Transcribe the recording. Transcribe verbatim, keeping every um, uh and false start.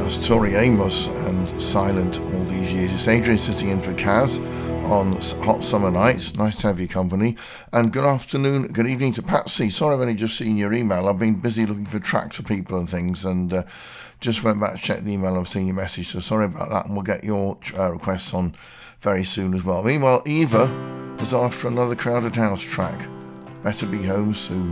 was Tori Amos and Silent all these years. It's Adrian sitting in for Kaz on hot summer nights. Nice to have your company. And good afternoon, good evening to Patsy. Sorry I've only just seen your email. I've been busy looking for tracks for people and things, and uh, just went back to check the email. I've seen your message, so sorry about that, and we'll get your uh, requests on very soon as well. Meanwhile, Eva is after another Crowded House track. Better Be Home Soon.